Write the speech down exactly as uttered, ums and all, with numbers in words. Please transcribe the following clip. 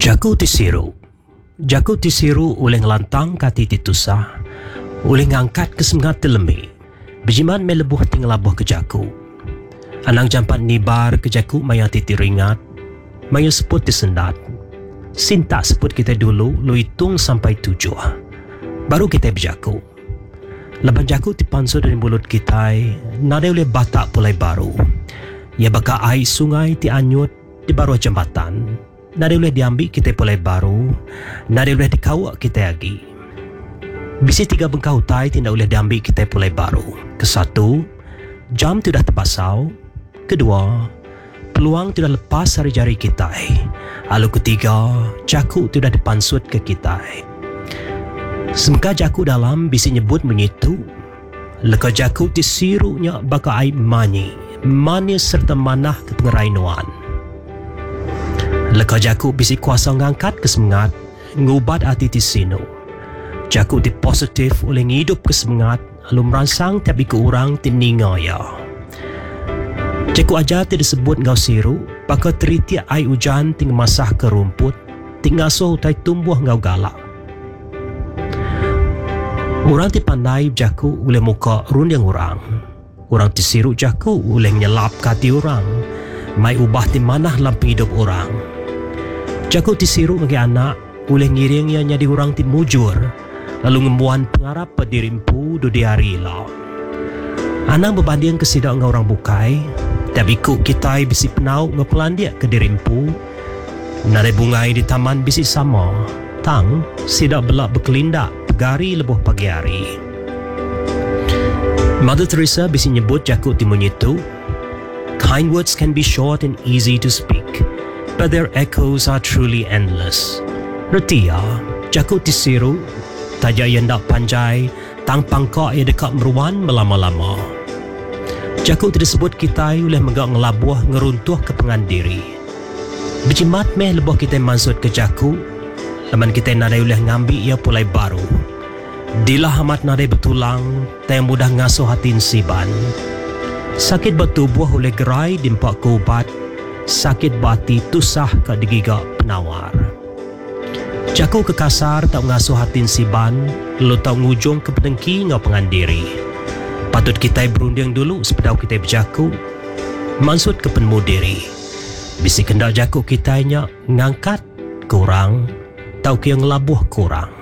Jaku tisiru. Jaku tisiru oleh ngelantang kati titusah, oleh ngangkat kesemangat telemi. Bejiman melebuh tinglabuh ke jaku. Anang jampat nibar ke jaku maya titi ringat, maya seput disendat. Sinta seput kita dulu, lu hitung sampai tujuh. Baru kita berjaku. Leban jaku dipansu dari mulut kita, nada oleh batak pulai baru. Ya baka air sungai ti anyut di baru jambatan. Nada boleh diambil kita pulai baru, nada boleh dikawak kita lagi. Bisi tiga bengkau tai tidak boleh diambil kita pulai baru. Kesatu, jam tidak terpasau. Kedua, peluang tidak lepas dari jari kita. Lalu ketiga, jaku tidak dipansut ke kita. Semka jaku dalam bisi nyebut menyitu. Leka jaku disirunya baka aib mani, manis serta manah ke pengerainuan. Leka jaku bisi kuasa ngangkat kesemangat, ngubat hati tisino. Jaku di positif oleh ngidup kesemangat, lalu merangsang tapi ke orang tininga ya. Jaku aja tidak disebut ngau siru, baka teriti ai hujan ting masah ke rumput, ting ngasuh utai tumbuh ngau galak. Orang ti pandai jaku oleh muka rundang orang. Orang tisiru jaku oleh nyelap kati orang, mai ubah ti manah lampu hidup orang. Jaku tisiru bagi anak, oleh ngiringnya jadi orang ti mujur, lalu ngembuan pengarap pedirimpu do diari lah. Anak berbanding kesidak dengan orang bukai, tapi kuk kita bisi penau ngepelan dia ke dirimpu, nare bungai di taman bisi sama, tang sidak belak berkelindak, pegari lebuh pagi hari. Mother Teresa bisi nyebut jaku ti menyitu, kind words can be short and easy to speak, but their echoes are truly endless. Reti ya, jaku tisiru, tajak yang dak panjai, tang pangkak yang dekat meruan melama-lama. Jaku disebut kita oleh megak ngelabuh ngeruntuh ke pengandiri. Berjimat meh lebuh kita mansut ke jaku, leman kita nadai oleh ngambil ia pulai baru. Dilah amat nadai betulang, tak yang mudah ngasuh hatin siban. Sakit bertubuh oleh gerai dimpak kubat, sakit bati tusah ke digigak penawar. Jaku kekasar tak ngasuh hatin siban, lalu tak ngujung ke pedengki ngau pengandiri. Patut kita berunding dulu sepedau kita berjaku, maksud ke penmudiri. Bisi kendak jaku kitanya ngangkat kurang, tau ke yang labuh kurang.